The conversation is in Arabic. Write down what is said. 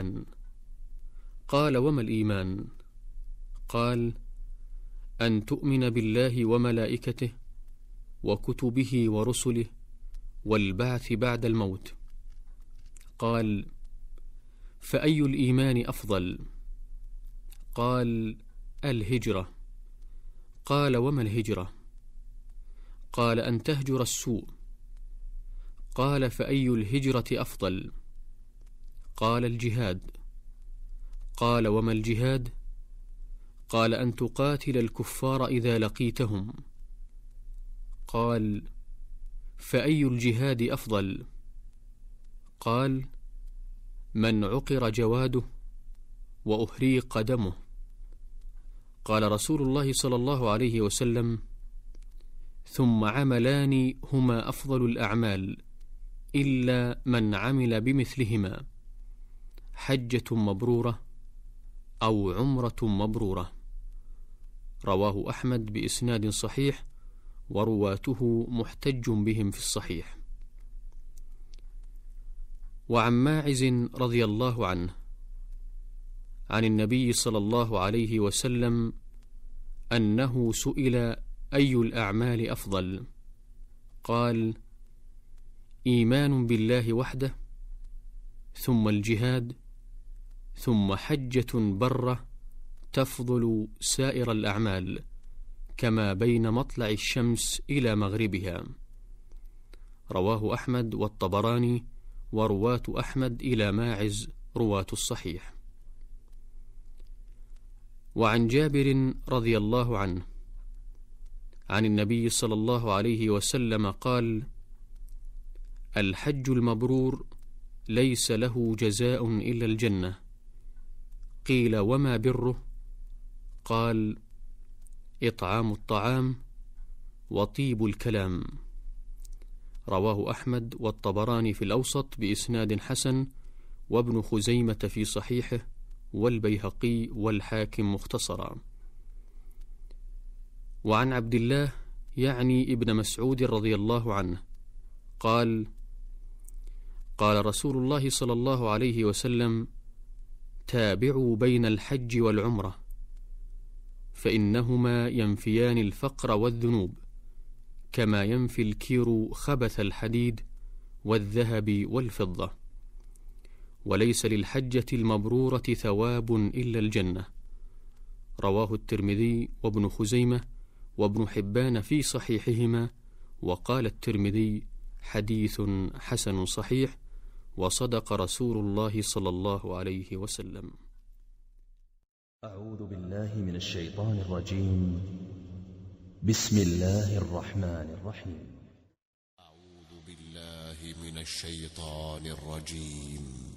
الإيمان. قال: وما الإيمان؟ قال: أن تؤمن بالله وملائكته وكتبه ورسله والبعث بعد الموت. قال: فأي الإيمان أفضل؟ قال: الهجرة. قال: وما الهجرة؟ قال: أن تهجر السوء. قال: فأي الهجرة أفضل؟ قال: الجهاد. قال: وما الجهاد؟ قال: أن تقاتل الكفار إذا لقيتهم. قال: فأي الجهاد أفضل؟ قال: من عقر جواده وأهريق دمه. قال رسول الله صلى الله عليه وسلم: ثم عملان هما أفضل الأعمال إلا من عمل بمثلهما: حجة مبرورة أو عمرة مبرورة. رواه أحمد بإسناد صحيح، ورواته محتج بهم في الصحيح. وعن ماعز رضي الله عنه عن النبي صلى الله عليه وسلم أنه سئل: أي الأعمال أفضل؟ قال: إيمان بالله وحده، ثم الجهاد، ثم حجة برة تفضل سائر الأعمال كما بين مطلع الشمس إلى مغربها. رواه أحمد والطبراني، ورواة أحمد إلى ماعز رواة الصحيح. وعن جابر رضي الله عنه عن النبي صلى الله عليه وسلم قال: الحج المبرور ليس له جزاء إلا الجنة. قيل: وما بره؟ قال: إطعام الطعام وطيب الكلام. رواه أحمد والطبراني في الأوسط بإسناد حسن، وابن خزيمة في صحيحه، والبيهقي والحاكم مختصرا. وعن عبد الله يعني ابن مسعود رضي الله عنه قال: قال رسول الله صلى الله عليه وسلم: تابعوا بين الحج والعمرة، فإنهما ينفيان الفقر والذنوب كما ينفي الكير خبث الحديد والذهب والفضة. وليس للحجة المبرورة ثواب إلا الجنة. رواه الترمذي وابن خزيمة وابن حبان في صحيحهما. وقال الترمذي: حديث حسن صحيح، وصدق رسول الله صلى الله عليه وسلم. أعوذ بالله من الشيطان الرجيم. بسم الله الرحمن الرحيم. أعوذ بالله من الشيطان الرجيم.